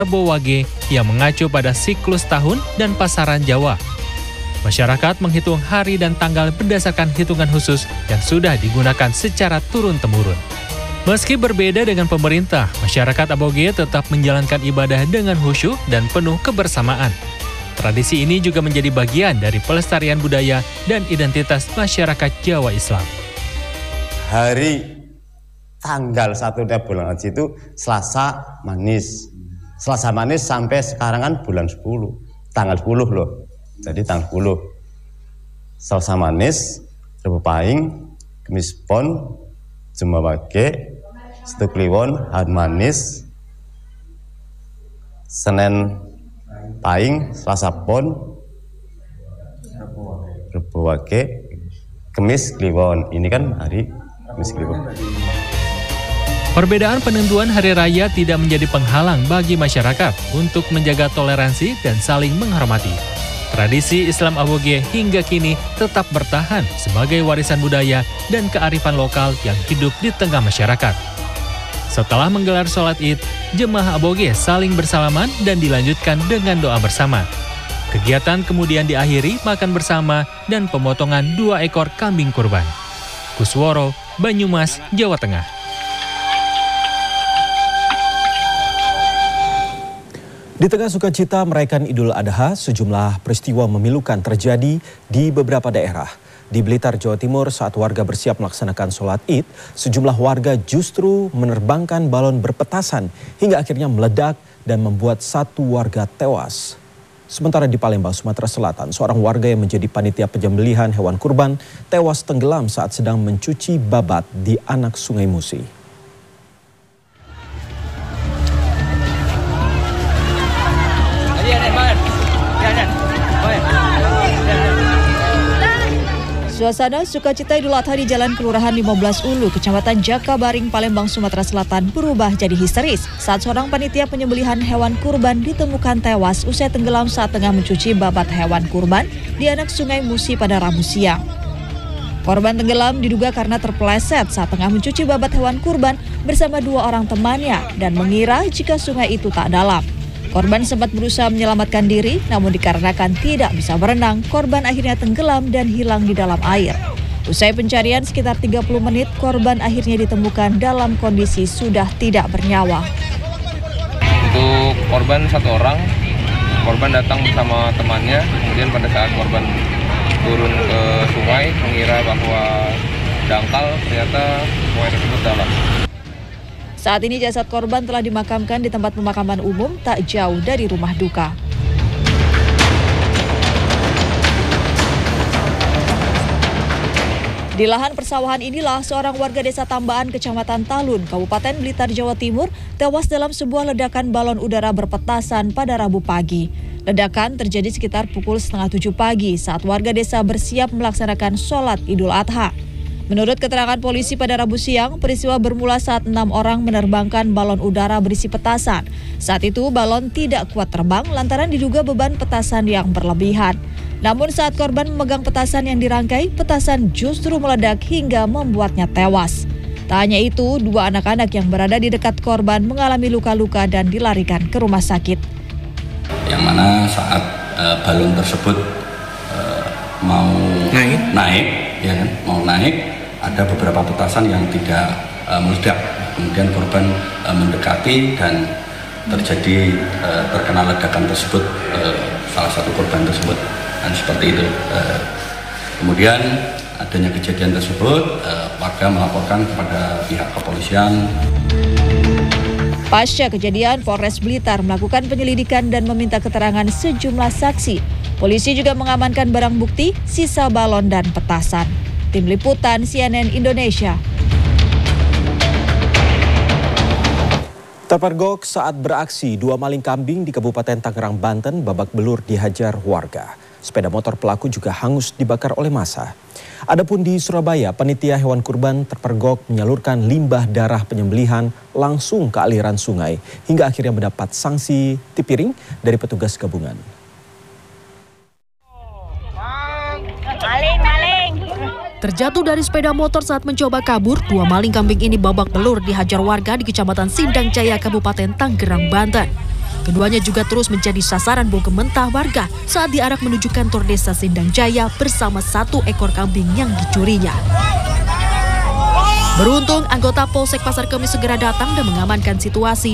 Rebo Wage yang mengacu pada siklus tahun dan pasaran Jawa. Masyarakat menghitung hari dan tanggal berdasarkan hitungan khusus yang sudah digunakan secara turun-temurun. Meski berbeda dengan pemerintah, masyarakat Aboge tetap menjalankan ibadah dengan khusyuk dan penuh kebersamaan. Tradisi ini juga menjadi bagian dari pelestarian budaya dan identitas masyarakat Jawa Islam. Hari tanggal 1 bulan Haji itu Selasa Manis. Selasa Manis sampai sekarang kan bulan 10. Tanggal 10 loh. Jadi tanggal 10. Selasa Manis, Rebo Pahing, Kemis Pon, Jumat Wage, Setu Kliwon, Hari Manis, Senin Pahing, Selasa Pon, Rebo Wage, Kemis Kliwon. Ini kan hari Kemis Kliwon. Perbedaan penentuan hari raya tidak menjadi penghalang bagi masyarakat untuk menjaga toleransi dan saling menghormati. Tradisi Islam Aboge hingga kini tetap bertahan sebagai warisan budaya dan kearifan lokal yang hidup di tengah masyarakat. Setelah menggelar sholat Id, jemaah Aboge saling bersalaman dan dilanjutkan dengan doa bersama. Kegiatan kemudian diakhiri makan bersama dan pemotongan 2 ekor kambing kurban. Kusworo, Banyumas, Jawa Tengah. Di tengah sukacita merayakan Idul Adha, sejumlah peristiwa memilukan terjadi di beberapa daerah. Di Blitar, Jawa Timur, saat warga bersiap melaksanakan sholat Id, sejumlah warga justru menerbangkan balon berpetasan hingga akhirnya meledak dan membuat 1 warga tewas. Sementara di Palembang, Sumatera Selatan, seorang warga yang menjadi panitia penyembelihan hewan kurban tewas tenggelam saat sedang mencuci babat di anak Sungai Musi. Suasana sukacita Idul Adha di Jalan Kelurahan 15 Ulu, Kecamatan Jakabaring, Palembang, Sumatera Selatan berubah jadi histeris saat seorang panitia penyembelihan hewan kurban ditemukan tewas usai tenggelam saat tengah mencuci babat hewan kurban di anak Sungai Musi pada Rabu siang. Korban tenggelam diduga karena terpeleset saat tengah mencuci babat hewan kurban bersama 2 orang temannya dan mengira jika sungai itu tak dalam. Korban sempat berusaha menyelamatkan diri, namun dikarenakan tidak bisa berenang, korban akhirnya tenggelam dan hilang di dalam air. Usai pencarian sekitar 30 menit, korban akhirnya ditemukan dalam kondisi sudah tidak bernyawa. Untuk korban 1 orang, korban datang bersama temannya, kemudian pada saat korban turun ke sungai, mengira bahwa dangkal, ternyata sungai tersebut dalam. Saat ini jasad korban telah dimakamkan di tempat pemakaman umum tak jauh dari rumah duka. Di lahan persawahan inilah seorang warga desa Tambaan, Kecamatan Talun, Kabupaten Blitar, Jawa Timur, tewas dalam sebuah ledakan balon udara berpetasan pada Rabu pagi. Ledakan terjadi sekitar pukul 6:30 pagi saat warga desa bersiap melaksanakan sholat Idul Adha. Menurut keterangan polisi pada Rabu siang, peristiwa bermula saat 6 orang menerbangkan balon udara berisi petasan. Saat itu balon tidak kuat terbang lantaran diduga beban petasan yang berlebihan. Namun saat korban memegang petasan yang dirangkai, petasan justru meledak hingga membuatnya tewas. Tak hanya itu, 2 anak-anak yang berada di dekat korban mengalami luka-luka dan dilarikan ke rumah sakit. Yang mana saat balon tersebut mau naik, ya kan, mau naik, ada beberapa petasan yang tidak meledak. Kemudian korban mendekati dan terjadi terkena ledakan tersebut, salah satu korban tersebut, dan seperti itu. Kemudian adanya kejadian tersebut, warga melaporkan kepada pihak kepolisian. Pasca kejadian, Polres Blitar melakukan penyelidikan dan meminta keterangan sejumlah saksi. Polisi juga mengamankan barang bukti, sisa balon dan petasan. Tim Liputan CNN Indonesia. Terpergok saat beraksi, 2 maling kambing di Kabupaten Tangerang, Banten babak belur dihajar warga. Sepeda motor pelaku juga hangus dibakar oleh massa. Adapun di Surabaya, panitia hewan kurban terpergok menyalurkan limbah darah penyembelihan langsung ke aliran sungai hingga akhirnya mendapat sanksi tipiring dari petugas gabungan. Terjatuh dari sepeda motor saat mencoba kabur, 2 maling kambing ini babak belur dihajar warga di Kecamatan Sindang Jaya, Kabupaten Tangerang, Banten. Keduanya juga terus menjadi sasaran bogem mentah warga saat diarak menuju kantor desa Sindang Jaya bersama 1 ekor kambing yang dicurinya. Beruntung, anggota Polsek Pasar Kemis segera datang dan mengamankan situasi